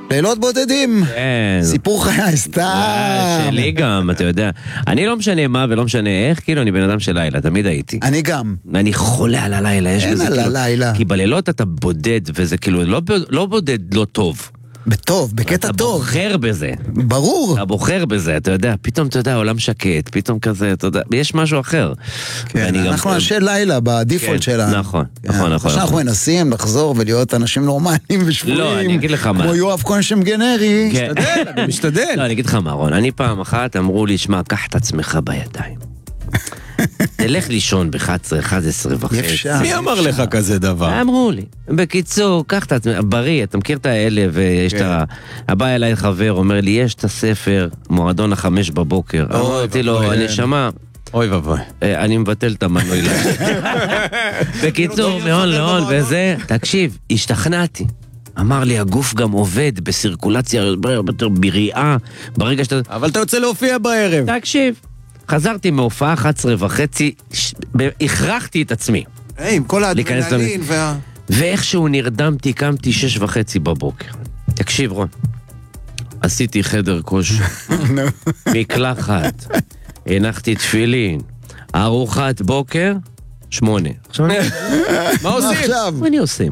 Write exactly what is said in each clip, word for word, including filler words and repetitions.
לילות בודדים. כן. סיפור חיי, סתם. שלי גם, אתה יודע. אני לא משנה מה ולא משנה איך, כאילו אני בן אדם של לילה, תמיד הייתי. אני גם. אני חולה על הלילה, יש בזה אין על כאילו... הלילה. כי בלילות אתה בודד, וזה כאילו לא, לא בודד לא טוב. בטוב, בקטע אתה טוב. אתה בוחר בזה. ברור. אתה בוחר בזה, אתה יודע, פתאום אתה יודע, עולם שקט, פתאום כזה, אתה יודע, יש משהו אחר. כן, אנחנו גם... אנשי לילה בדיפולט כן, שלנו. נכון, כן. נכון, נכון. עכשיו אנחנו מנסים לחזור ולהיות אנשים נורמליים ושפויים. לא, אני אגיד לך מה. כמו יואב כהן שם גנרי. כן. משתדל, אני משתדל. לא, אני אגיד לך מה, רון, אני פעם אחת אמרו לי, שמע, קח את עצמך בידיים. תלך לישון ב-אחת עשרה, אחת עשרה וחצי. אפשר. מי אמר לך כזה דבר? אמרו לי. בקיצור, קח את עצמך, בריא, אתה מכיר את האלה, ויש את ה... הבא אליי חבר, אומר לי, יש את הספר, מועדון החמש בבוקר. אמרתי לו, הנשמה... אוי ובוי. אני מבטל את המנוי לה. בקיצור, מהון להון וזה, תקשיב, השתכנעתי. אמר לי, הגוף גם עובד בסירקולציה יותר בריאה, ברגע שאתה... אבל אתה יוצא להופיע בערב. תקשיב, חזרתי מהופעה אחת עשרה וחצי, הכרחתי את עצמי. היי, עם כל האדרנלין וה... ואיכשהו נרדמתי, קמתי שש וחצי בבוקר. תקשיב, רון, עשיתי חדר כושר, מקלחת, הנחתי תפילין, ארוחת בוקר, שמונה. מה עושים? עכשיו. מה אני עושה?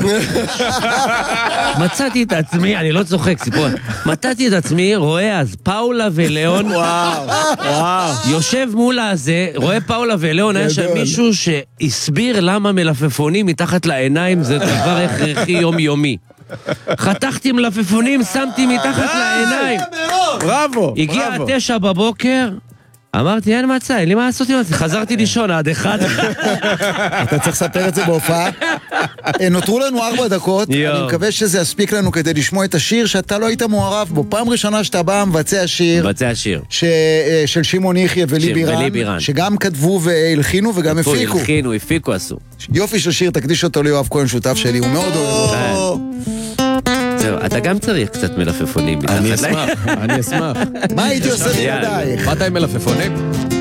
מצאתי את עצמי, אני לא צוחק, סיפור. מצאתי את עצמי, רואה אז פאולה ולאון, יושב מול הזה, רואה פאולה ולאון, היה שם מישהו שהסביר למה מלפפונים מתחת לעיניים זה דבר הכרחי יומיומי. חתכתי מלפפונים, שמתי מתחת לעיניים. בראבו. הגיע תשע בבוקר, אמרתי, אין מצא, אין לי מה לעשות עם זה. חזרתי לישון עד אחד. אתה צריך לספר את זה בהופעה. נותרו לנו ארבע דקות, אני מקווה שזה יספיק לנו כדי לשמוע את השיר שאתה לא היית מעורב בו. פעם ראשונה שאתה בא מבצע שיר. מבצע שיר. של שמעון יחיא ולי בירן, שגם כתבו והלחינו וגם הפיקו. הלחינו, הפיקו, עשו. יופי של שיר, תקדיש אותו ליואב כהן, שותף שלי, הוא מאוד אוהב אותו. אתה גם צריך קצת מלפפונים. אני אשמח, אני אשמח. מה הייתי עושה בידייך? באת עם מלפפונים?